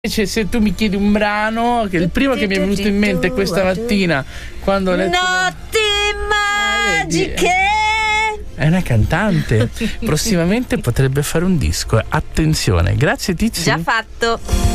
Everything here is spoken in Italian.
Invece se tu mi chiedi un brano, che il primo che mi è venuto in mente questa mattina quando ho letto Notti magiche. è una cantante. Prossimamente potrebbe fare un disco. Attenzione. Grazie Tizia. Già fatto.